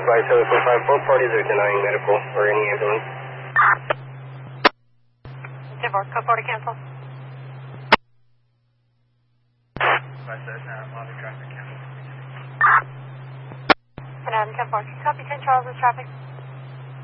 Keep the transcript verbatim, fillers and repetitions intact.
by seven four five, both parties are denying medical or any ambulance. ten four, code forty cancel. five seven, uh, on the traffic cancel. And ten four, copy ten Charles with traffic.